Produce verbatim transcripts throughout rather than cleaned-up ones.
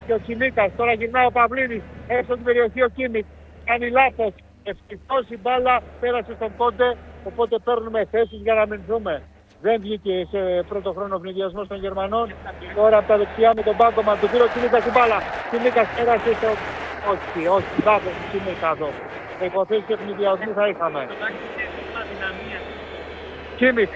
και ο Τσιμίκας. Τώρα γυρνάει ο Παυλίδης έξω την περιοχή, ο Κίμικ κάνει λάθος. Ευτυχώς η μπάλα πέρασε στον Κόντε, οπότε παίρνουμε θέσεις για να μην δούμε. Δεν βγήκε σε πρώτο χρόνο ευνηδιασμός των Γερμανών. Τώρα από τα δεξιά με τον Μπάγκομαν του πήρε ο Τσιμίκας την μπάλα. Τσιμίκας πέρασε στο... Όχι, όχι, λάθος του Τσιμίκα εδώ. Σε υποθέσεις ευνηδιασμού θα είχαμε. Κίμικ.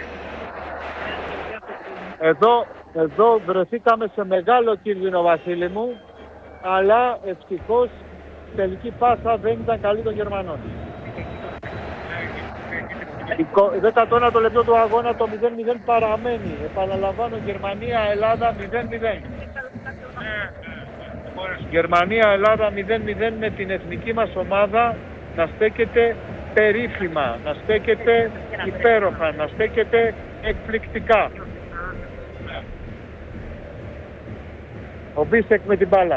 Εδώ, εδώ βρεθήκαμε σε μεγάλο κίνδυνο, Βασίλη μου, αλλά ευτυχώς η τελική πάσα δεν ήταν καλή των Γερμανών. δέκατο ένατο λεπτό του αγώνα, το μηδέν μηδέν παραμένει. Επαναλαμβάνω, Γερμανία-Ελλάδα μηδέν μηδέν. Γερμανία-Ελλάδα μηδέν μηδέν με την εθνική μας ομάδα να στέκεται περίφημα, να στέκεται υπέροχα, να στέκεται εκπληκτικά. Ο Μπίσεκ με την μπάλα.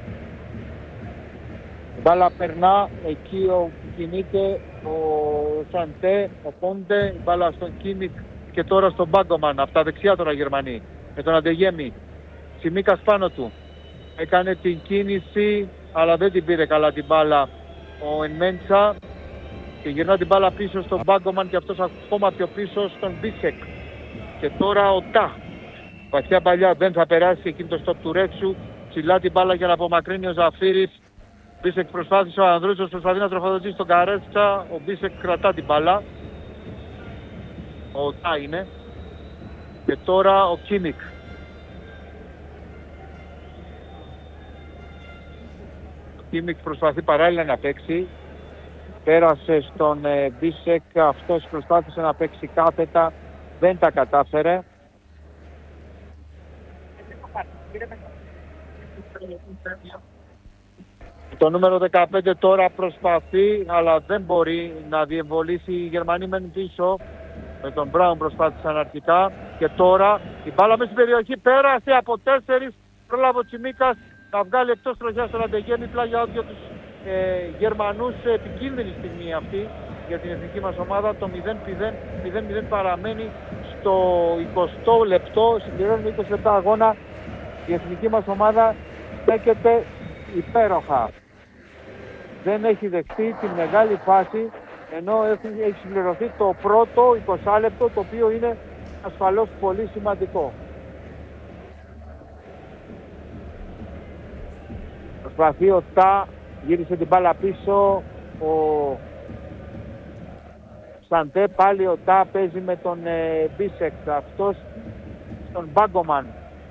Η μπάλα περνά εκεί όπου κινείται ο Σαντέ, ο Πόντε, η μπάλα στον Κίμικ και τώρα στον Μπάγκομαν. Από τα δεξιά τώρα Γερμανοί. Με τον Αντεγέμι. Τσιμίκας πάνω του. Έκανε την κίνηση, αλλά δεν την πήρε καλά την μπάλα ο Ενμέντσα. Και γυρνά την μπάλα πίσω στον Μπάγκομαν και αυτός ακόμα πιο πίσω στον Μπίσεκ. Και τώρα ο Τά. Βαθιά παλιά δεν θα περάσει εκείνο το στόπ του Ρέξου. Ψηλά την μπάλα για να απομακρύνει ο Ζαφύρης. Μπίσεκ προσπάθησε, ο Ανδρούτσος προσπαθεί να τροφοδοτήσει τον Καρέτσα. Ο Μπίσεκ κρατά την μπάλα. Ο Τά είναι. Και τώρα ο Κίμικ. Ο Κίμικ προσπαθεί παράλληλα να παίξει. Πέρασε στον ε, Μπίσεκ. Αυτός προσπάθησε να παίξει κάθετα. Δεν τα κατάφερε. Το νούμερο δεκαπέντε τώρα προσπαθεί, αλλά δεν μπορεί να διεμβολήσει. Οι Γερμανοί μένουν πίσω. Με τον Μπράουν προσπάθησαν αρχικά. Και τώρα η μπάλα μέσα στην περιοχή πέρασε από τέσσερις. Πρόλαβε ο Τσιμίκας να βγάλει εκτός τροχιάς τον Αντεγέμι. Πλάγια όποιο τους ε, Γερμανούς σε επικίνδυνη στιγμή αυτή για την εθνική μας ομάδα. Το μηδέν μηδέν παραμένει στο εικοστό λεπτό. Συμπληρώνουμε είκοσι λεπτά αγώνα. Η εθνική μας ομάδα στέκεται υπέροχα. Δεν έχει δεχτεί τη μεγάλη φάση, ενώ έχει, έχει συμπληρωθεί το πρώτο είκοσι λεπτό, το οποίο είναι ασφαλώς πολύ σημαντικό. Προσπαθεί ο Τά, γύρισε την μπάλα πίσω, ο Σαντέ, πάλι ο Τά παίζει με τον ε, Μπίσεκ, αυτός στον Μπάγκομαν.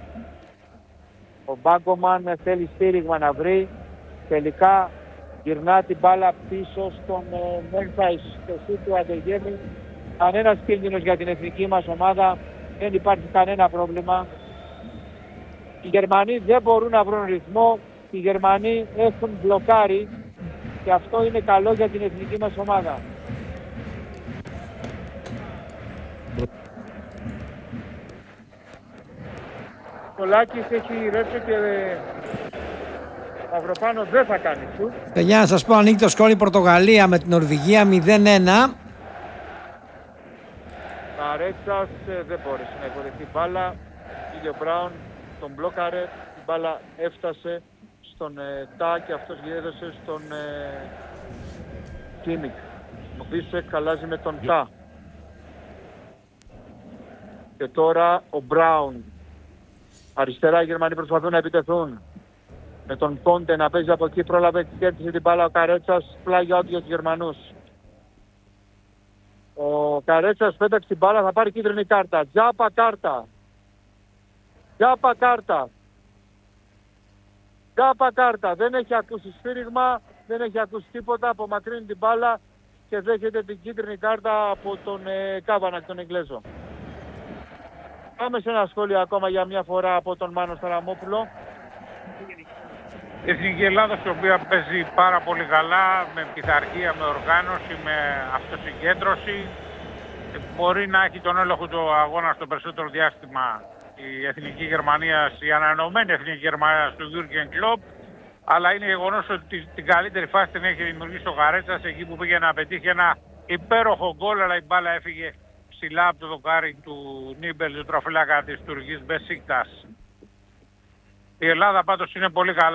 Ο Μπάγκομαν θέλει στήριγμα να βρει, τελικά γυρνά την μπάλα πίσω στον Μέλφαϊς, στο σούτ του Αντεγέμι. Κανένας κίνδυνος για την εθνική μας ομάδα, δεν υπάρχει κανένα πρόβλημα. Οι Γερμανοί δεν μπορούν να βρουν ρυθμό, οι Γερμανοί έχουν μπλοκάρει και αυτό είναι καλό για την εθνική μας ομάδα. Ο Λάκης έχει ρέψει και Μαυροπάνο δεν θα κάνει σου. Για να σας πω, ανοίγει το σκόρ η Πορτογαλία με την Νορβηγία μηδέν ένα. Καρέτσας δεν μπόρεσε να υποδεχτεί μπάλα. Ήλιο Μπράουν τον μπλόκαρε. Η μπάλα έφτασε στον ε, Τά και αυτός γύρεσε στον ε, Κίμικ. Ο Μπίσεκ αλλάζει με τον Τά. Και τώρα ο Μπράουν. Αριστερά οι Γερμανοί προσπαθούν να επιτεθούν. Με τον Κόντε να παίζει από εκεί, πρόλαβε και κέρδισε την μπάλα ο Καρέτσας, πλάγια όντια τους Γερμανούς. Ο Καρέτσας πέταξε την μπάλα, θα πάρει κίτρινη κάρτα. Τζάπα κάρτα. Τζάπα κάρτα. Τζάπα κάρτα. Δεν έχει ακούσει σφύριγμα, δεν έχει ακούσει τίποτα, απομακρύνει την μπάλα και δέχεται την κίτρινη κάρτα από τον ε, Κάβανα και τον Εγγλέζο. Πάμε σε ένα σχόλιο ακόμα για μια φορά από τον Μάνο Σταραμόπουλο. Η Εθνική Ελλάδα, η οποία παίζει πάρα πολύ καλά, με πειθαρχία, με οργάνωση, με αυτοσυγκέντρωση, μπορεί να έχει τον έλεγχο του αγώνα στο περισσότερο διάστημα η Εθνική Γερμανία, η ανανεωμένη Εθνική Γερμανία του Γιούργκεν Κλοπ, αλλά είναι γεγονός ότι την καλύτερη φάση την έχει δημιουργήσει ο Γαρέτσας, εκεί που πήγε να πετύχει ένα υπέροχο γκολ, αλλά η μπάλα έφυγε ψηλά από το δοκάρι του Νίμπελ, του τροφυλάκα της Τουρκικής Μπεσίκτας. Η Ελλάδα πάντως είναι πολύ καλά.